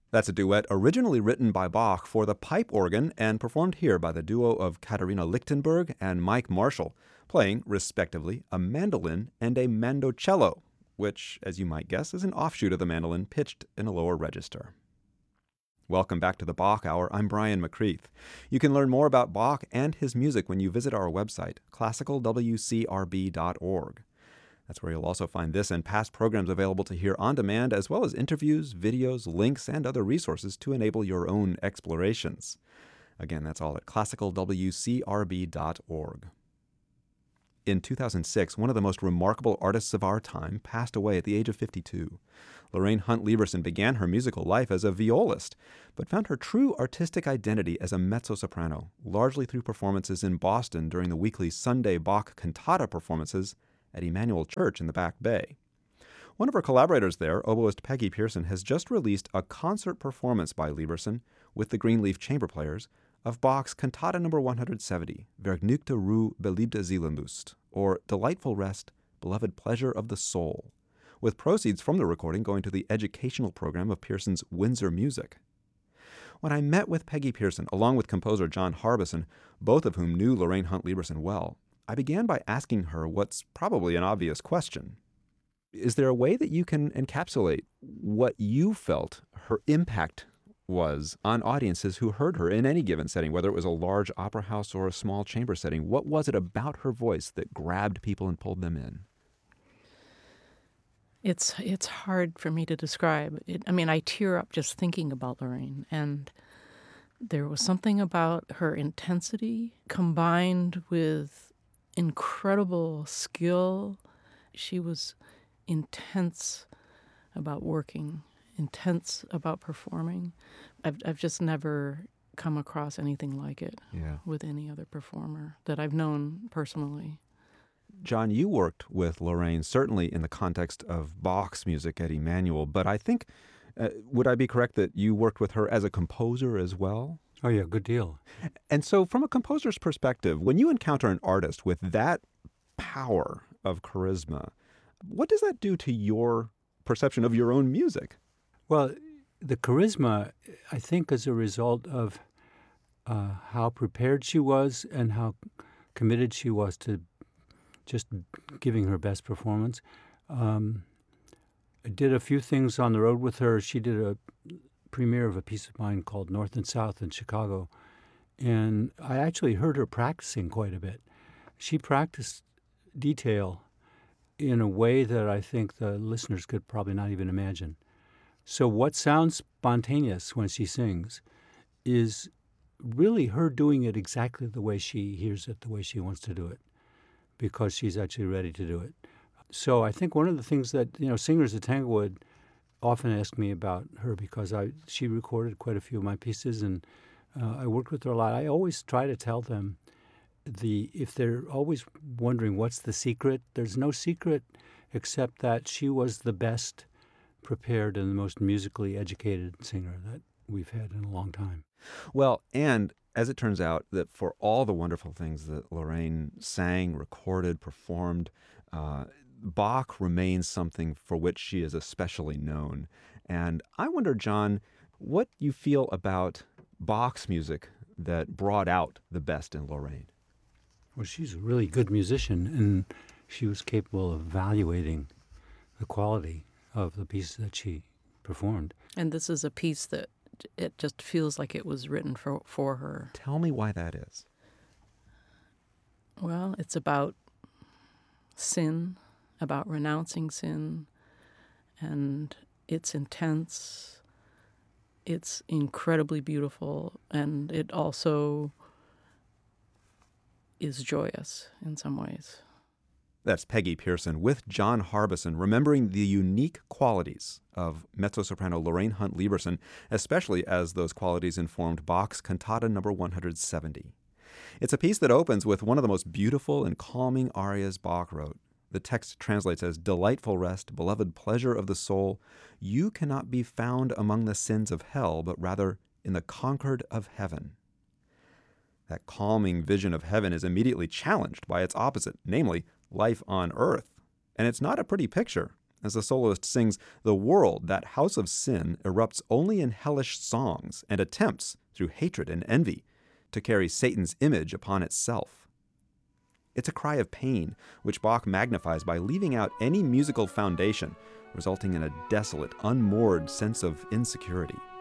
That's a duet originally written by Bach for the pipe organ and performed here by the duo of Katharina Lichtenberg and Mike Marshall, playing, respectively, a mandolin and a mandocello, which, as you might guess, is an offshoot of the mandolin pitched in a lower register. Welcome back to the Bach Hour. I'm Brian McCreath. You can learn more about Bach and his music when you visit our website, classicalwcrb.org. That's where you'll also find this and past programs available to hear on demand, as well as interviews, videos, links, and other resources to enable your own explorations. Again, that's all at classicalwcrb.org. In 2006, one of the most remarkable artists of our time passed away at the age of 52. Lorraine Hunt Lieberson began her musical life as a violist, but found her true artistic identity as a mezzo-soprano, largely through performances in Boston during the weekly Sunday Bach cantata performances at Emmanuel Church in the Back Bay. One of her collaborators there, oboist Peggy Pearson, has just released a concert performance by Lieberson with the Greenleaf Chamber Players of Bach's Cantata No. 170, Vergnügte Ruhe, beliebte Seelenlust, or Delightful Rest, Beloved Pleasure of the Soul, with proceeds from the recording going to the educational program of Pearson's Windsor Music. When I met with Peggy Pearson, along with composer John Harbison, both of whom knew Lorraine Hunt Lieberson well, I began by asking her what's probably an obvious question. Is there a way that you can encapsulate what you felt her impact was on audiences who heard her in any given setting, whether it was a large opera house or a small chamber setting? What was it about her voice that grabbed people and pulled them in? It's hard for me to describe. I tear up just thinking about Lorraine, and there was something about her intensity combined with incredible skill. She was intense about working, intense about performing. I've just never come across anything like it with any other performer that I've known personally. John, you worked with Lorraine certainly in the context of Bach's music at Emmanuel, but I think, would I be correct that you worked with her as a composer as well? Oh, yeah, good deal. And so from a composer's perspective, when you encounter an artist with that power of charisma, what does that do to your perception of your own music? Well, the charisma, I think, is a result of how prepared she was and how committed she was to just giving her best performance. I did a few things on the road with her. She did a premiere of a piece of mine called North and South in Chicago, and I actually heard her practicing quite a bit. She practiced detail in a way that I think the listeners could probably not even imagine. So what sounds spontaneous when she sings is really her doing it exactly the way she hears it, the way she wants to do it, because she's actually ready to do it. So I think one of the things that, singers at Tanglewood often ask me about her, because she recorded quite a few of my pieces, and I worked with her a lot. I always try to tell them if they're always wondering what's the secret, there's no secret except that she was the best prepared and the most musically educated singer that we've had in a long time. Well, and as it turns out, that for all the wonderful things that Lorraine sang, recorded, performed, Bach remains something for which she is especially known. And I wonder, John, what you feel about Bach's music that brought out the best in Lorraine. Well, she's a really good musician, and she was capable of evaluating the quality of the pieces that she performed. And this is a piece that it just feels like it was written for her. Tell me why that is. Well, it's about sin, about renouncing sin, and it's intense. It's incredibly beautiful, and it also is joyous in some ways. That's Peggy Pearson with John Harbison, remembering the unique qualities of mezzo-soprano Lorraine Hunt Lieberson, especially as those qualities informed Bach's Cantata No. 170. It's a piece that opens with one of the most beautiful and calming arias Bach wrote. The text translates as, "Delightful rest, beloved pleasure of the soul, you cannot be found among the sins of hell, but rather in the concord of heaven." That calming vision of heaven is immediately challenged by its opposite, namely life on earth. And it's not a pretty picture. as the soloist sings, "The world, that house of sin, erupts only in hellish songs and attempts, through hatred and envy, to carry Satan's image upon itself." It's a cry of pain, which Bach magnifies by leaving out any musical foundation, resulting in a desolate, unmoored sense of insecurity.